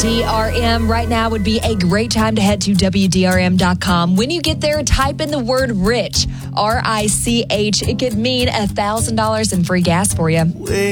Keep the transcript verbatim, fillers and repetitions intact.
D R M. Right now would be a great time to head to W D R M dot com. When you get there, type in the word rich, R I C H. It could mean one thousand dollars in free gas for you.